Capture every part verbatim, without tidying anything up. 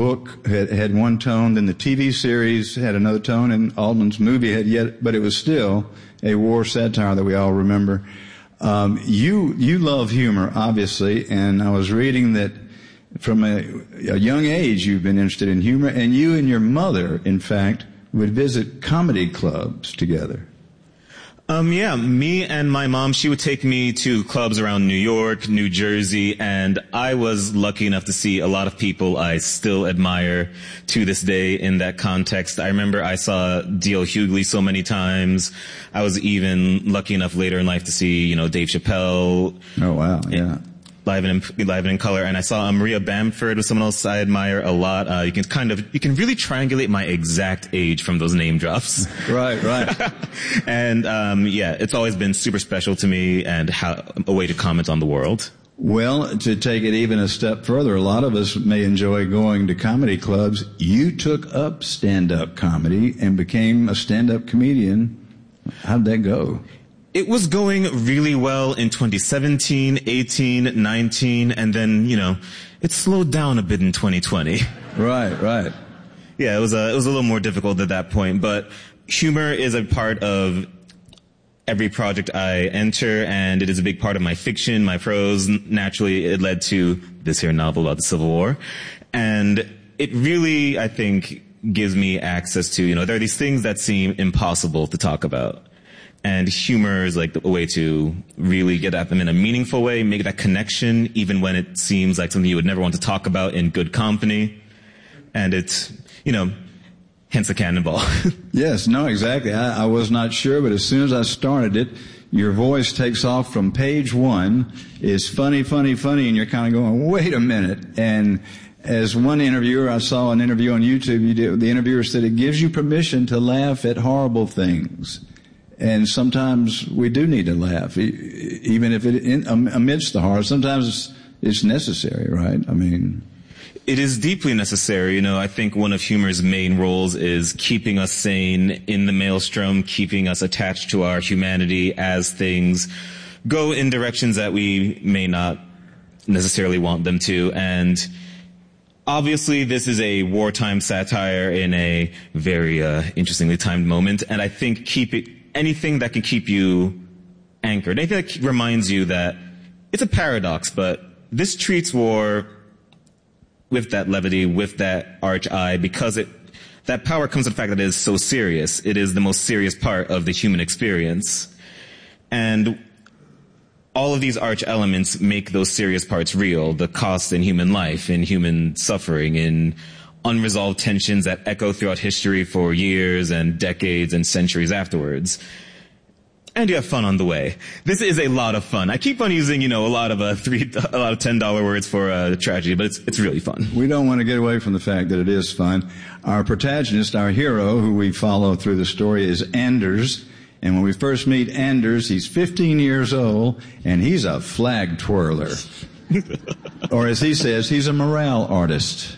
book had, had one tone, then the T V series had another tone, and Altman's movie had yet, but it was still a war satire that we all remember. Um, you, you love humor, obviously, and I was reading that from a, a young age you've been interested in humor, and you and your mother, in fact, would visit comedy clubs together. Um, yeah, me and my mom, she would take me to clubs around New York, New Jersey, and I was lucky enough to see a lot of people I still admire to this day in that context. I remember I saw D L Hughley so many times. I was even lucky enough later in life to see, you know, Dave Chappelle. Oh, wow, yeah. Live and in, live and in color, and I saw um, Maria Bamford was someone else I admire a lot. Uh, you can kind of, you can really triangulate my exact age from those name drops. Right, right. And, um, yeah, it's always been super special to me and how, a way to comment on the world. Well, to take it even a step further, a lot of us may enjoy going to comedy clubs. You took up stand-up comedy and became a stand-up comedian. How'd that go? It was going really well in twenty seventeen, eighteen, nineteen, and then, you know, it slowed down a bit in twenty twenty. Right, right. Yeah, it was a, it was a little more difficult at that point, but humor is a part of every project I enter, and it is a big part of my fiction, my prose. Naturally, it led to this here novel about the Civil War. And it really, I think, gives me access to, you know, there are these things that seem impossible to talk about. And humor is like a way to really get at them in a meaningful way, make that connection, even when it seems like something you would never want to talk about in good company. And it's, you know, hence the cannonball. Yes, no, exactly. I, I was not sure, but as soon as I started it, your voice takes off from page one, is funny, funny, funny, and you're kind of going, wait a minute. And as one interviewer, I saw an interview on YouTube, you did, the interviewer said it gives you permission to laugh at horrible things. And sometimes we do need to laugh, even if it, in, amidst the horror. Sometimes it's, it's necessary, right? I mean, it is deeply necessary. You know, I think one of humor's main roles is keeping us sane in the maelstrom, keeping us attached to our humanity as things go in directions that we may not necessarily want them to. And obviously, this is a wartime satire in a very uh, interestingly timed moment. And I think keep it. Anything that can keep you anchored, anything that reminds you that it's a paradox, but this treats war with that levity, with that arch eye, because it, that power comes from the fact that it is so serious. It is the most serious part of the human experience. And all of these arch elements make those serious parts real, the cost in human life, in human suffering, in unresolved tensions that echo throughout history for years and decades and centuries afterwards. And you have fun on the way. This is a lot of fun. I keep on using, you know, a lot of uh, three, a lot of ten dollar words for uh, tragedy, but it's it's really fun. We don't want to get away from the fact that it is fun. Our protagonist, our hero, who we follow through the story, is Anders. And when we first meet Anders, he's fifteen years old, and he's a flag twirler. Or as he says, he's a morale artist.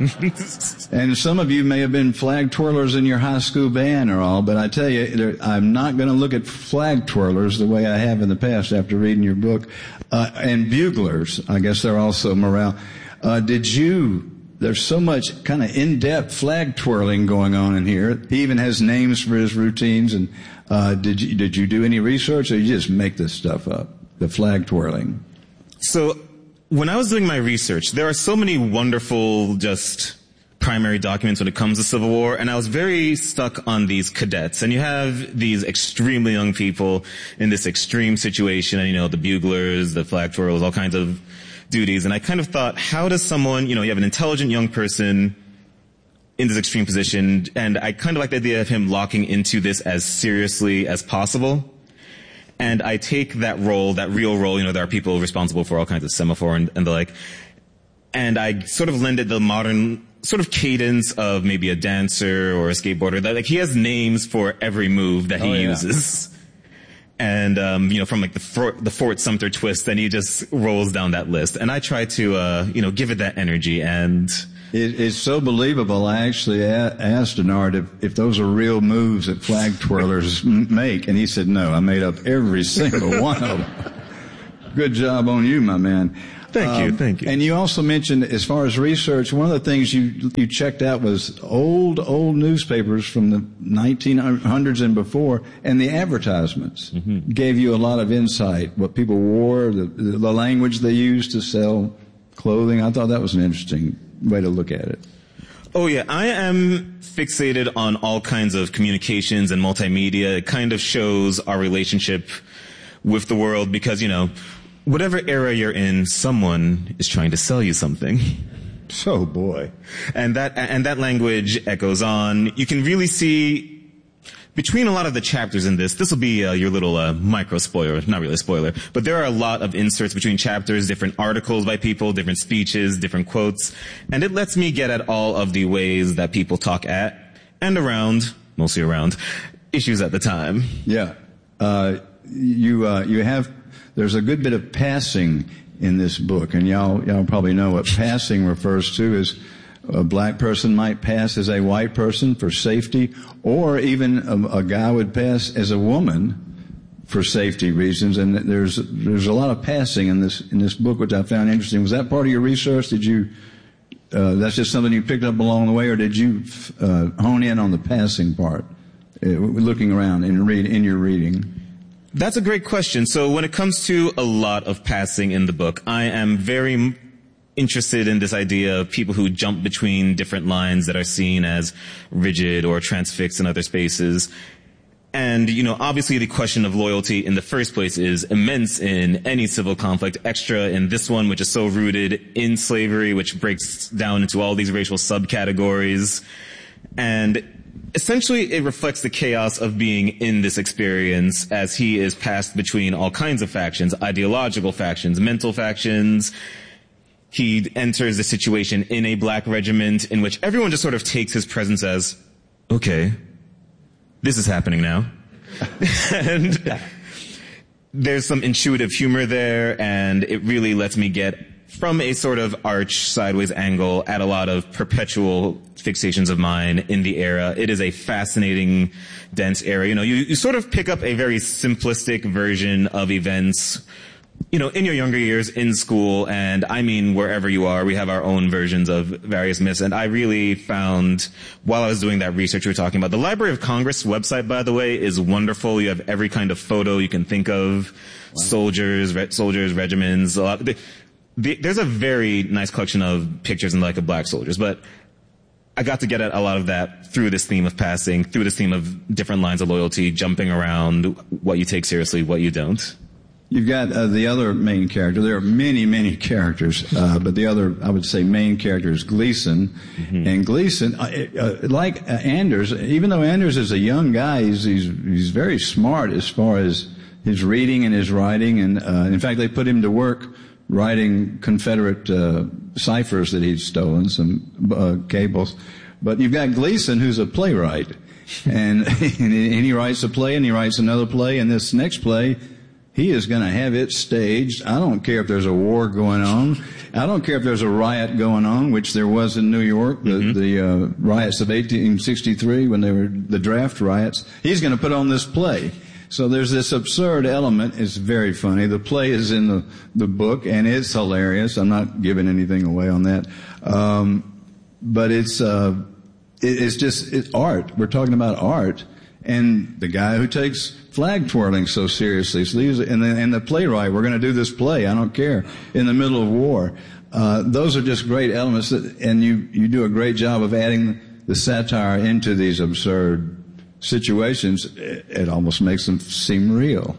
And some of you may have been flag twirlers in your high school band or all, but I tell you, I'm not going to look at flag twirlers the way I have in the past after reading your book. Uh, and buglers, I guess they're also morale. Uh, did you, there's so much kind of in-depth flag twirling going on in here. He even has names for his routines. And uh, did you, did you do any research, or you just make this stuff up, the flag twirling? So, when I was doing my research, there are so many wonderful just primary documents when it comes to Civil War, and I was very stuck on these cadets. And you have these extremely young people in this extreme situation, and you know, the buglers, the flag twirlers, all kinds of duties. And I kind of thought, how does someone, you know, you have an intelligent young person in this extreme position, and I kind of like the idea of him locking into this as seriously as possible. And I take that role, that real role, you know, there are people responsible for all kinds of semaphore and, and the like, and I sort of lend it the modern sort of cadence of maybe a dancer or a skateboarder. That, like, he has names for every move that he oh, yeah. uses. And, um, you know, from like the Fort, the Fort Sumter twist, then he just rolls down that list. And I try to, uh, you know, give it that energy. And It, it's so believable. I actually a- asked Denard if, if those are real moves that flag twirlers m- make, and he said no. I made up every single one of them. Good job on you, my man. Thank um, you, thank you. And you also mentioned, as far as research, one of the things you you checked out was old, old newspapers from the nineteen hundreds and before, and the advertisements mm-hmm. gave you a lot of insight, what people wore, the, the language they used to sell clothing. I thought that was an interesting way to look at it. Oh, yeah. I am fixated on all kinds of communications and multimedia. It kind of shows our relationship with the world because, you know, whatever era you're in, someone is trying to sell you something. Oh, boy. And that, and that language echoes on. You can really see between a lot of the chapters in this, this will be uh, your little uh, micro spoiler, not really a spoiler, but there are a lot of inserts between chapters, different articles by people, different speeches, different quotes, and it lets me get at all of the ways that people talk at and around, mostly around, issues at the time. Yeah. Uh, you, uh, you have, there's a good bit of passing in this book, and y'all, y'all probably know what passing refers to is a black person might pass as a white person for safety, or even a, a guy would pass as a woman for safety reasons. And there's there's a lot of passing in this in this book, which I found interesting. Was that part of your research? Did you? Uh, that's just something you picked up along the way, or did you uh, hone in on the passing part, uh, looking around and read in your reading? That's a great question. So when it comes to a lot of passing in the book, I am very interested in this idea of people who jump between different lines that are seen as rigid or transfixed in other spaces. And, you know, obviously the question of loyalty in the first place is immense in any civil conflict, extra in this one, which is so rooted in slavery, which breaks down into all these racial subcategories. And essentially it reflects the chaos of being in this experience as he is passed between all kinds of factions, ideological factions, mental factions. He enters the situation in a black regiment in which everyone just sort of takes his presence as, okay, this is happening now. And there's some intuitive humor there, and it really lets me get from a sort of arch sideways angle at a lot of perpetual fixations of mine in the era. It is a fascinating, dense era. You know, you, you sort of pick up a very simplistic version of events, you know, in your younger years in school, and I mean wherever you are, we have our own versions of various myths. And I really found, while I was doing that research we were talking about, the Library of Congress website, by the way, is wonderful. You have every kind of photo you can think of, wow. soldiers, re- soldiers, regiments. A lot. The, the, there's a very nice collection of pictures and like of black soldiers, but I got to get at a lot of that through this theme of passing, through this theme of different lines of loyalty, jumping around, what you take seriously, what you don't. You've got uh, the other main character. There are many, many characters, uh, but the other, I would say, main character is Gleason. Mm-hmm. And Gleason, uh, uh, like uh, Anders, even though Anders is a young guy, he's, he's he's very smart as far as his reading and his writing. And uh, in fact, they put him to work writing Confederate uh, ciphers that he'd stolen, some uh, cables. But you've got Gleason, who's a playwright, and and he writes a play, and he writes another play, and this next play, he is going to have it staged. I don't care if there's a war going on. I don't care if there's a riot going on, which there was in New York, the, mm-hmm. the uh, riots of eighteen sixty-three when they were the draft riots. He's going to put on this play. So there's this absurd element. It's very funny. The play is in the, the book, and it's hilarious. I'm not giving anything away on that. Um, but it's, uh, it, it's just, it's art. We're talking about art. And the guy who takes flag twirling so seriously, so these, and, the, and the playwright, we're going to do this play, I don't care, in the middle of war. Uh, those are just great elements, that, and you, you do a great job of adding the satire into these absurd situations. It, it almost makes them seem real.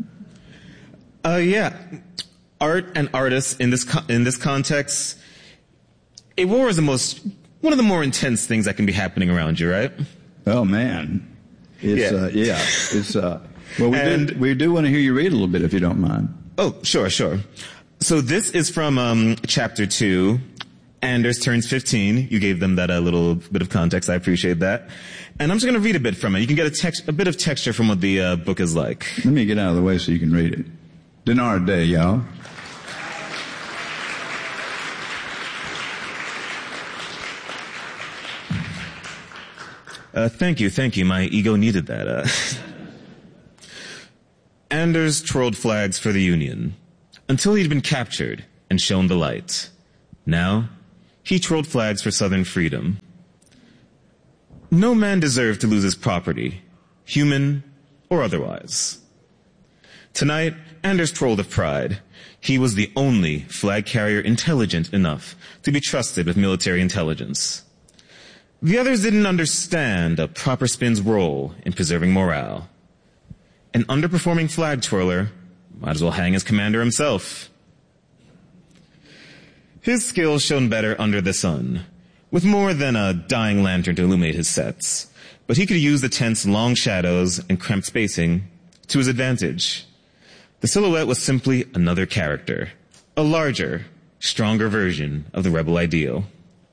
Uh, yeah. Art and artists in this, co- in this context, a war is the most, one of the more intense things that can be happening around you, right? Oh man. It's, yeah. uh, yeah, it's, uh, well, we and, do, we do want to hear you read a little bit if you don't mind. Oh, sure, sure. So this is from, um, chapter two. Anders turns fifteen. You gave them that a uh, little bit of context. I appreciate that. And I'm just going to read a bit from it. You can get a text, a bit of texture from what the, uh, book is like. Let me get out of the way so you can read it. Dinar day, y'all. Uh, thank you, thank you. My ego needed that. Uh. Anders twirled flags for the Union until he'd been captured and shone the light. Now, he twirled flags for Southern freedom. No man deserved to lose his property, human or otherwise. Tonight, Anders twirled of pride. He was the only flag carrier intelligent enough to be trusted with military intelligence. The others didn't understand a proper spin's role in preserving morale. An underperforming flag twirler might as well hang as commander himself. His skills shone better under the sun, with more than a dying lantern to illuminate his sets, but he could use the tent's long shadows and cramped spacing to his advantage. The silhouette was simply another character, a larger, stronger version of the rebel ideal.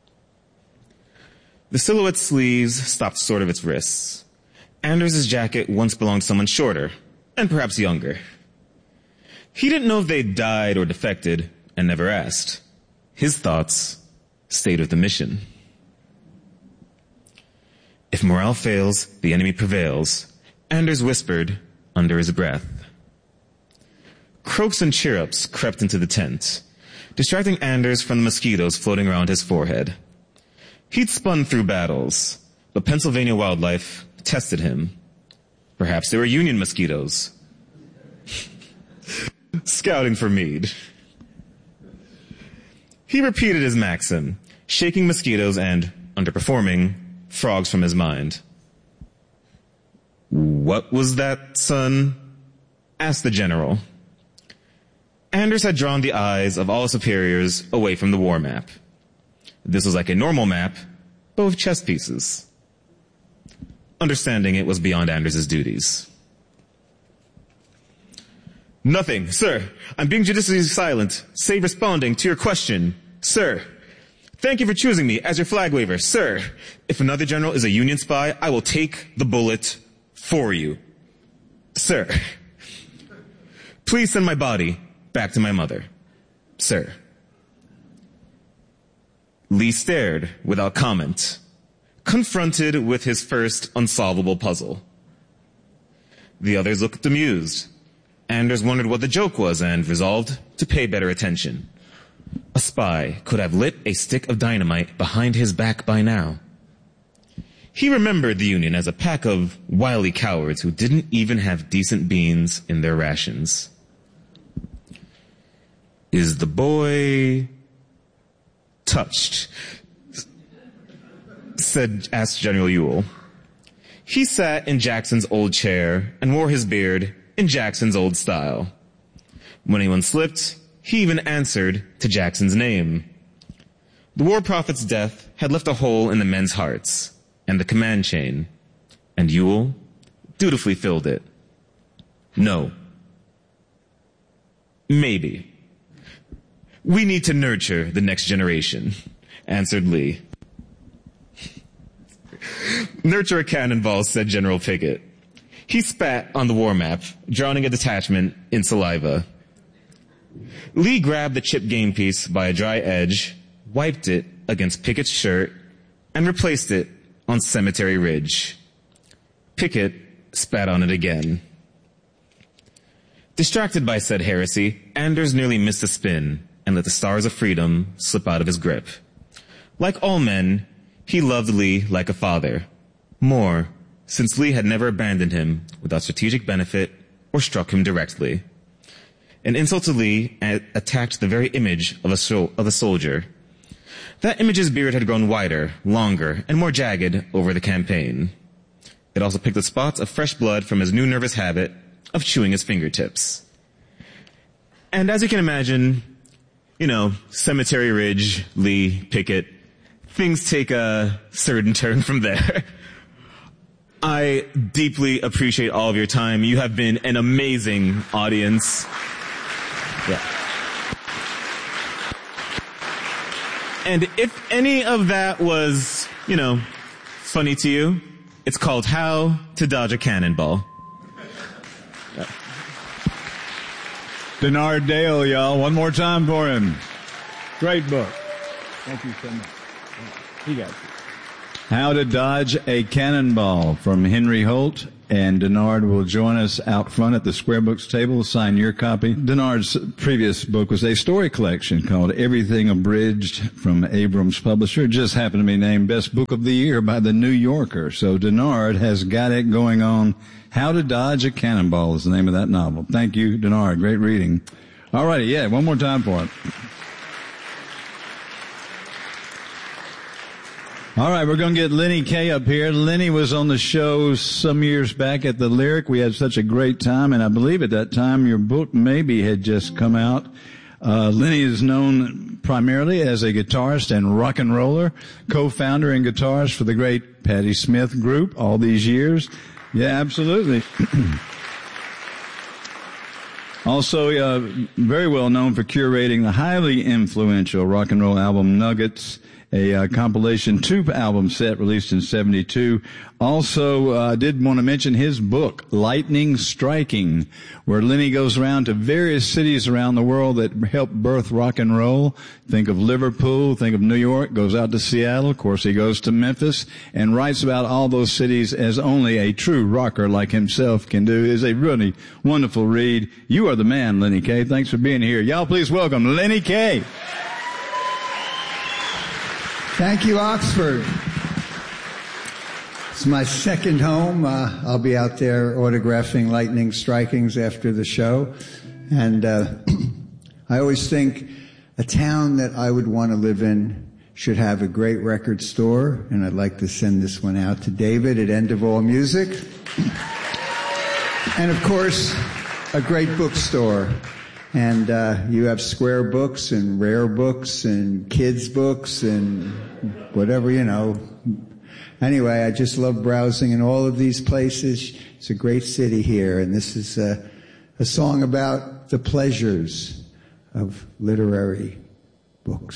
The silhouette's sleeves stopped short of its wrists. Anders' jacket once belonged to someone shorter, and perhaps younger. He didn't know if they'd died or defected, and never asked. His thoughts stayed with the mission. If morale fails, the enemy prevails, Anders whispered under his breath. Croaks and chirrups crept into the tent, distracting Anders from the mosquitoes floating around his forehead. He'd spun through battles, but Pennsylvania wildlife tested him. Perhaps they were Union mosquitoes. Scouting for Meade. He repeated his maxim, shaking mosquitoes and, underperforming, frogs from his mind. What was that, son? Asked the general. Anders had drawn the eyes of all superiors away from the war map. This was like a normal map, but with chess pieces. Understanding it was beyond Anders' duties. Nothing, sir. I'm being judiciously silent, save responding to your question. Sir, thank you for choosing me as your flag waver. Sir, if another general is a Union spy, I will take the bullet for you. Sir, please send my body back to my mother. Sir. Lee stared without comment, confronted with his first unsolvable puzzle. The others looked amused. Anders wondered what the joke was and resolved to pay better attention. A spy could have lit a stick of dynamite behind his back by now. He remembered the Union as a pack of wily cowards who didn't even have decent beans in their rations. Is the boy touched? Said, asked General Ewell. He sat in Jackson's old chair and wore his beard in Jackson's old style. When anyone slipped, he even answered to Jackson's name. The war prophet's death had left a hole in the men's hearts and the command chain, and Ewell dutifully filled it. No. Maybe. We need to nurture the next generation, answered Lee. Nurture a cannonball, said General Pickett. He spat on the war map, drowning a detachment in saliva. Lee grabbed the chipped game piece by a dry edge, wiped it against Pickett's shirt, and replaced it on Cemetery Ridge. Pickett spat on it again. Distracted by said heresy, Anders nearly missed a spin and let the stars of freedom slip out of his grip. Like all men, he loved Lee like a father. More, since Lee had never abandoned him without strategic benefit or struck him directly. An insult to Lee attacked the very image of a, sol- of a soldier. That image's beard had grown wider, longer, and more jagged over the campaign. It also picked up spots of fresh blood from his new nervous habit of chewing his fingertips. And as you can imagine, you know, Cemetery Ridge, Lee, Pickett, things take a certain turn from there. I deeply appreciate all of your time. You have been an amazing audience. Yeah. And if any of that was, you know, funny to you, it's called How to Dodge a Cannonball. Yeah. Denard Dale, y'all. One more time for him. Great book. Thank you so much. He got you. How to Dodge a Cannonball from Henry Holt. And Denard will join us out front at the Square Books table, sign your copy. Denard's previous book was a story collection called Everything Abridged from Abrams Publisher. It just happened to be named Best Book of the Year by the New Yorker. So Denard has got it going on. How to Dodge a Cannonball is the name of that novel. Thank you, Denard. Great reading. All righty, yeah, one more time for it. All right, we're going to get Lenny Kaye up here. Lenny was on the show some years back at the Lyric. We had such a great time, and I believe at that time your book maybe had just come out. Uh, Lenny is known primarily as a guitarist and rock and roller, co-founder and guitarist for the great Patti Smith group all these years. Yeah, absolutely. Also, uh, very well known for curating the highly influential rock and roll album Nuggets, a uh, compilation two-album set released in seventy-two. Also, I uh, did want to mention his book, Lightning Striking, where Lenny goes around to various cities around the world that helped birth rock and roll. Think of Liverpool, think of New York, goes out to Seattle. Of course, he goes to Memphis and writes about all those cities as only a true rocker like himself can do. It is a really wonderful read. You are the man, Lenny Kaye. Thanks for being here. Y'all please welcome Lenny Kaye. Thank you, Oxford. It's my second home. Uh, I'll be out there autographing Lightning Strikings after the show. And uh, I always think a town that I would want to live in should have a great record store. And I'd like to send this one out to David at End of All Music. And, of course, a great bookstore. And uh, you have Square Books and Rare Books and kids' books and whatever, you know. Anyway, I just love browsing in all of these places. It's a great city here, and this is a, a song about the pleasures of literary books.